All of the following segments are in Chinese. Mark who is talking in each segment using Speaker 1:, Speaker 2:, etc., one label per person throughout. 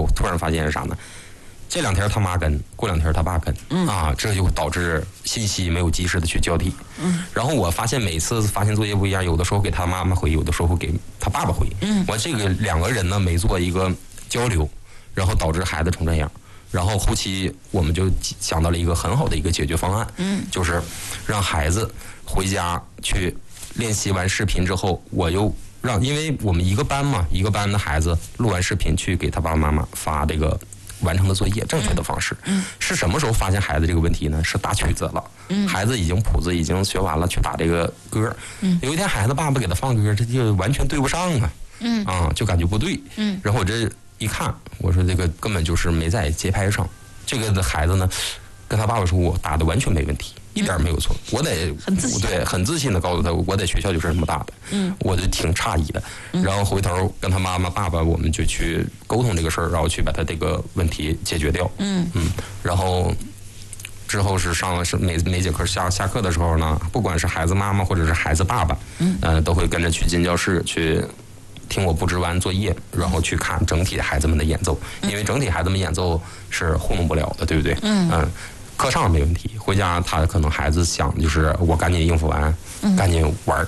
Speaker 1: 突然发现是啥呢？这2天他妈跟，过2天他爸跟，这就导致信息没有及时的去交替。然后我发现每次发现作业不一样，有的时候给他妈妈回，有的时候给他爸爸回。我这个2个人呢没做一个交流，然后导致孩子成这样。然后后期我们就想到了一个很好的一个解决方案，就是让孩子回家去练习完视频之后，我又因为我们一个班嘛，一个班的孩子录完视频去给他爸爸妈妈发这个完成的作业，正确的方式。是什么时候发现孩子这个问题呢？是打曲子了，孩子谱子已经学完了，去打这个歌。有一天孩子爸爸给他放歌，这就完全对不上啊，就感觉不对。然后我这一看，我说这个根本就是没在节拍上。这个的孩子呢，跟他爸爸说，我打的完全没问题，一点没有错。我得很自信的告诉他，我在学校就是这么打的。我就挺诧异的。然后回头跟他妈妈爸爸，我们就去沟通这个事儿，然后去把他这个问题解决掉。然后之后是每节课下课的时候呢，不管是孩子妈妈或者是孩子爸爸，都会跟着去进教室去听我布置完作业，然后去看整体孩子们的演奏，因为整体孩子们演奏是糊弄不了的，对不对？课上没问题，回家他可能孩子想就是我赶紧应付完，赶紧玩。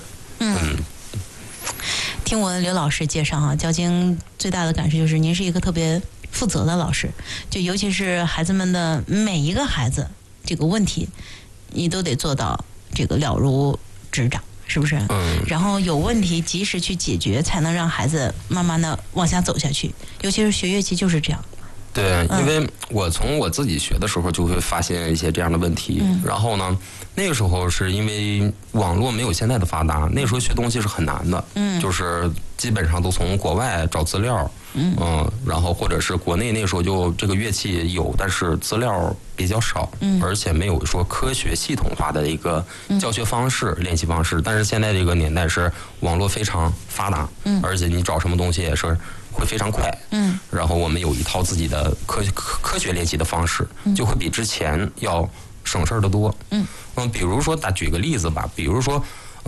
Speaker 2: 听我刘老师介绍啊，交警最大的感受就是您是一个特别负责的老师，就尤其是孩子们的每一个孩子这个问题，你都得做到这个了如指掌。是不是？然后有问题及时去解决，才能让孩子慢慢的往下走下去。尤其是学乐器就是这样。
Speaker 1: 对，因为我从我自己学的时候就会发现一些这样的问题。然后呢，那个时候是因为网络没有现在的发达，那时候学东西是很难的。就是基本上都从国外找资料。然后或者是国内那时候就这个乐器有，但是资料比较少，而且没有说科学系统化的一个教学方式、练习方式。但是现在这个年代是网络非常发达，而且你找什么东西也是会非常快。然后我们有一套自己的科学练习的方式，就会比之前要省事儿得多。比如说举个例子吧，比如说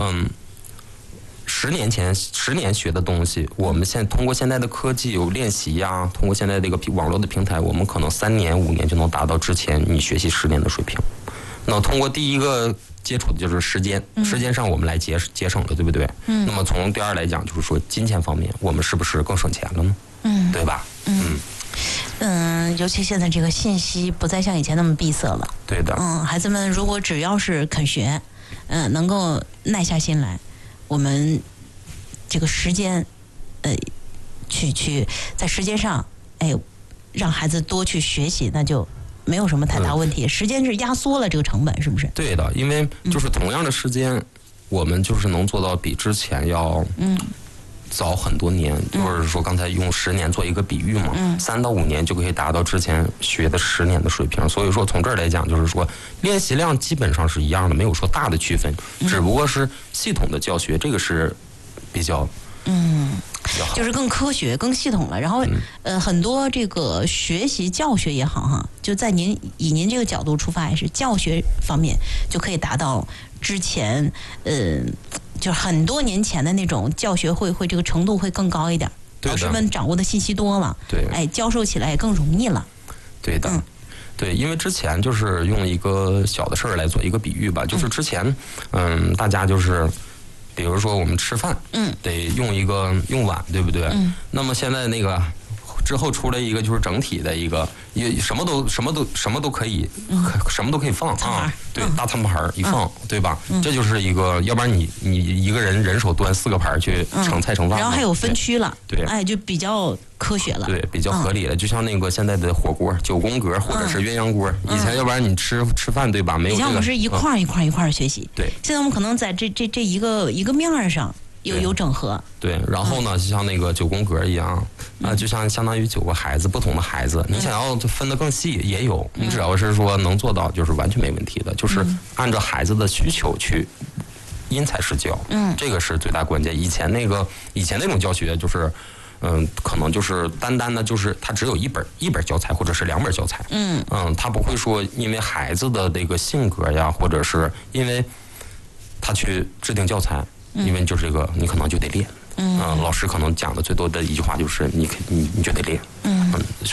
Speaker 1: 10年学的东西，我们现在通过现在的科技有练习呀，通过现在这个网络的平台，我们可能3年5年就能达到之前你学习10年的水平。那通过第一个接触的就是时间上我们来节省了，对不对？那么从第二来讲，就是说金钱方面，我们是不是更省钱了呢？对吧？
Speaker 2: 尤其现在这个信息不再像以前那么闭塞了。
Speaker 1: 对的。
Speaker 2: 孩子们如果只要是肯学，能够耐下心来，我们这个时间，去在时间上，让孩子多去学习，那就没有什么太大问题。时间是压缩了这个成本，是不是？
Speaker 1: 对的，因为就是同样的时间，我们就是能做到比之前要早很多年。就是说刚才用10年做一个比喻嘛，3到5年就可以达到之前学的10年的水平。所以说从这儿来讲，就是说练习量基本上是一样的，没有说大的区分，只不过是系统的教学，这个是比较
Speaker 2: 就是更科学、更系统了。然后很多这个学习教学也好哈，就在以您这个角度出发，也是教学方面就可以达到之前就很多年前的那种教学会这个程度会更高一点，老师们掌握的信息多了，对，教授起来也更容易了。
Speaker 1: 对的。对，因为之前就是用一个小的事儿来做一个比喻吧，就是之前大家就是比如说我们吃饭得用碗，对不对？那么现在那个之后出了一个就是整体的一个，什么都可以，什么都可以放啊。对，大餐盘一放，对吧？这就是一个，要不然你一个人手端4个盘去盛菜盛饭，
Speaker 2: 然后还有分区了，
Speaker 1: 对，
Speaker 2: 就比较科学了，
Speaker 1: 对，比较合理了。就像那个现在的火锅9宫格或者是鸳鸯锅，以前要不然你吃饭对吧？没有这个，以前我
Speaker 2: 们是一块学习，
Speaker 1: 对。
Speaker 2: 现在我们可能在这一个面上有整合。
Speaker 1: 对，然后呢，就像那个9宫格一样，就像相当于9个孩子，不同的孩子，你想要分得更细也有，你只要是说能做到，就是完全没问题的，就是按照孩子的需求去因材施教，这个是最大关键。以前那种教学就是。可能就是单的，就是他只有一本教材或者是2本教材，他不会说因为孩子的这个性格呀，或者是因为他去制定教材，因为就是这个你可能就得练，老师可能讲的最多的一句话就是你就得练，